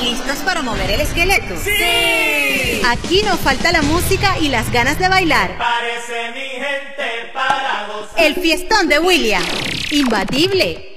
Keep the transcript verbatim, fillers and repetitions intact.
¿Listos para mover el esqueleto? ¡Sí! Aquí no falta la música y las ganas de bailar. Parece mi gente para gozar. El fiestón de William. Imbatible.